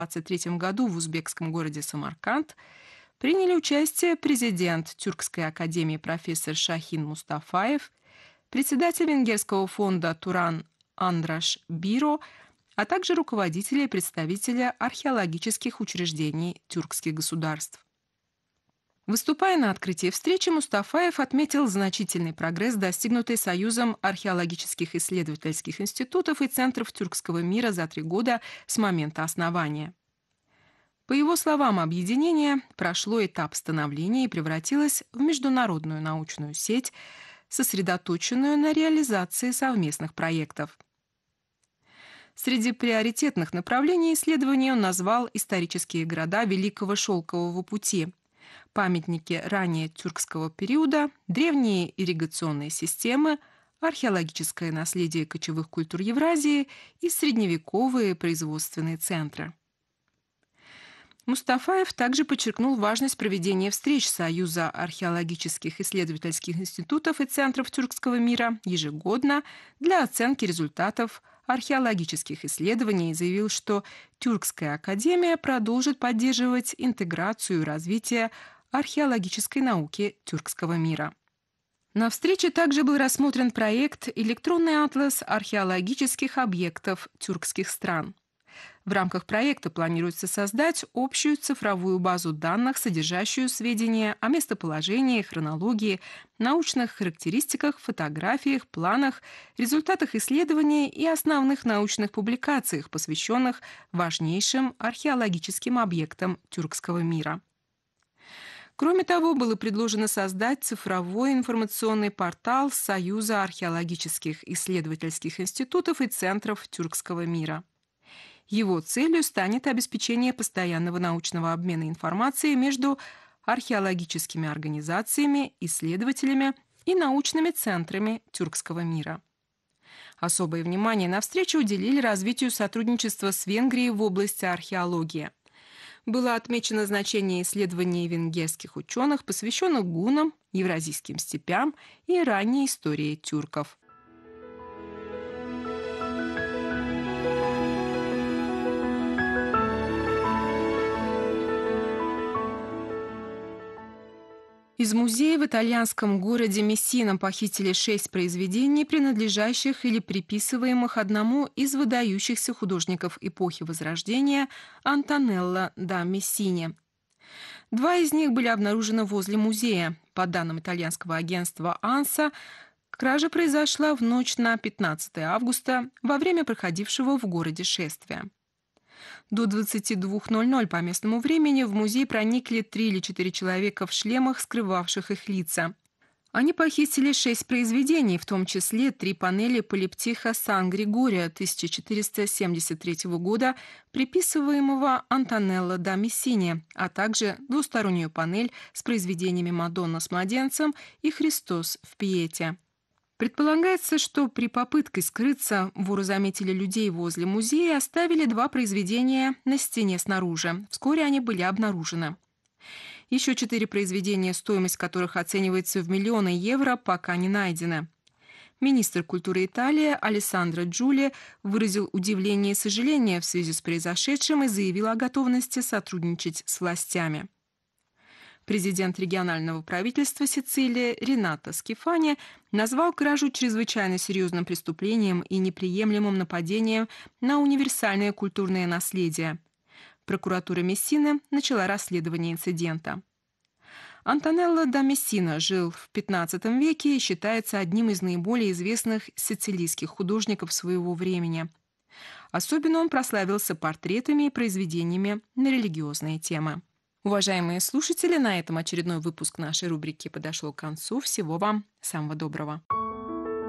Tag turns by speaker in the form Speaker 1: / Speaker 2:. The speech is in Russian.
Speaker 1: 2023 году в узбекском городе Самарканд приняли участие президент Тюркской академии профессор Шахин Мустафаев, председатель венгерского фонда Туран Андраш Биро, а также руководители и представители археологических учреждений тюркских государств. Выступая на открытии встречи, Мустафаев отметил значительный прогресс, достигнутый Союзом археологических исследовательских институтов и центров тюркского мира за 3 года с момента основания. По его словам, объединение прошло этап становления и превратилось в международную научную сеть, сосредоточенную на реализации совместных проектов. Среди приоритетных направлений исследования он назвал исторические города Великого Шелкового пути, памятники ранее тюркского периода, древние ирригационные системы, археологическое наследие кочевых культур Евразии и средневековые производственные центры. Мустафаев также подчеркнул важность проведения встреч Союза археологических исследовательских институтов и центров тюркского мира ежегодно для оценки результатов археологических исследований и заявил, что Тюркская академия продолжит поддерживать интеграцию и развитие археологической науки тюркского мира. На встрече также был рассмотрен проект «Электронный атлас археологических объектов тюркских стран». В рамках проекта планируется создать общую цифровую базу данных, содержащую сведения о местоположении, хронологии, научных характеристиках, фотографиях, планах, результатах исследований и основных научных публикациях, посвященных важнейшим археологическим объектам тюркского мира. Кроме того, было предложено создать цифровой информационный портал Союза археологических исследовательских институтов и центров тюркского мира. Его целью станет обеспечение постоянного научного обмена информацией между археологическими организациями, исследователями и научными центрами тюркского мира. Особое внимание на встрече уделили развитию сотрудничества с Венгрией в области археологии. Было отмечено значение исследований венгерских ученых, посвященных гуннам, евразийским степям и ранней истории тюрков. Из музея в итальянском городе Мессина похитили 6 произведений, принадлежащих или приписываемых одному из выдающихся художников эпохи Возрождения Антонелло да Мессине. 2 из них были обнаружены возле музея. По данным итальянского агентства «Анса», кража произошла в ночь на 15 августа во время проходившего в городе шествия. До 22:00 по местному времени в музей проникли 3 или 4 человека в шлемах, скрывавших их лица. Они похитили 6 произведений, в том числе 3 панели полиптиха Сан-Григория 1473 года, приписываемого Антонелло да Мессине, а также двустороннюю панель с произведениями «Мадонна с младенцем» и «Христос в Пиете». Предполагается, что при попытке скрыться воры заметили людей возле музея и оставили 2 произведения на стене снаружи. Вскоре они были обнаружены. Еще 4 произведения, стоимость которых оценивается в миллионы евро, пока не найдены. Министр культуры Италии Алессандро Джули выразил удивление и сожаление в связи с произошедшим и заявил о готовности сотрудничать с властями. Президент регионального правительства Сицилии Ренато Скифани назвал кражу чрезвычайно серьезным преступлением и неприемлемым нападением на универсальное культурное наследие. Прокуратура Мессины начала расследование инцидента. Антонелло да Мессина жил в XV веке и считается одним из наиболее известных сицилийских художников своего времени. Особенно он прославился портретами и произведениями на религиозные темы. Уважаемые слушатели, на этом очередной выпуск нашей рубрики подошел к концу. Всего вам самого доброго.